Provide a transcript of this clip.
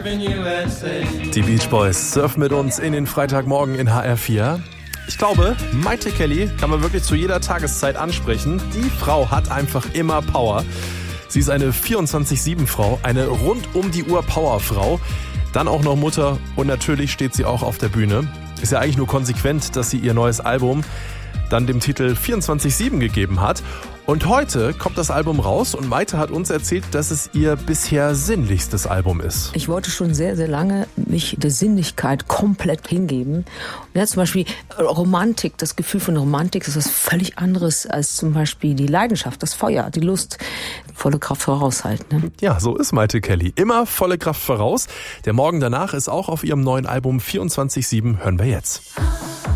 Die Beach Boys surfen mit uns in den Freitagmorgen in HR4. Ich glaube, Mayte Kelly kann man wirklich zu jeder Tageszeit ansprechen. Die Frau hat einfach immer Power. Sie ist eine 24/7-Frau, eine rund-um-die-Uhr-Powerfrau. Dann auch noch Mutter und natürlich steht sie auch auf der Bühne. Ist ja eigentlich nur konsequent, dass sie ihr neues Album dann dem Titel 24/7 gegeben hat. Und heute kommt das Album raus und Mayte hat uns erzählt, dass es ihr bisher sinnlichstes Album ist. Ich wollte schon sehr, sehr lange mich der Sinnlichkeit komplett hingeben. Und ja, zum Beispiel Romantik, das Gefühl von Romantik ist was völlig anderes als zum Beispiel die Leidenschaft, das Feuer, die Lust, volle Kraft voraus halt. Ne? Ja, so ist Mayte Kelly. Immer volle Kraft voraus. Der Morgen danach ist auch auf ihrem neuen Album 24/7. Hören wir jetzt.